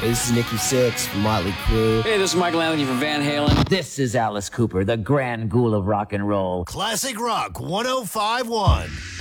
Hey, this is Nikki Sixx from Motley Crue. Hey, this is Michael Anthony from Van Halen. This is Alice Cooper, the grand ghoul of rock and roll. Classic Rock 105.1.